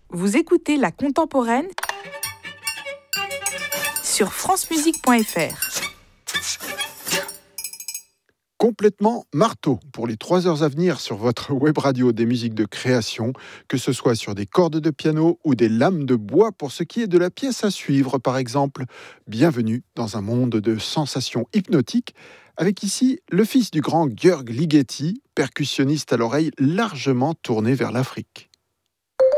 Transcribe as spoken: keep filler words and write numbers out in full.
Vous écoutez La Contemporaine sur francemusique point f r. Complètement marteau pour les trois heures à venir sur votre web radio des musiques de création, que ce soit sur des cordes de piano ou des lames de bois pour ce qui est de la pièce à suivre par exemple. Bienvenue dans un monde de sensations hypnotiques avec ici le fils du grand György Ligeti, percussionniste à l'oreille largement tournée vers l'Afrique.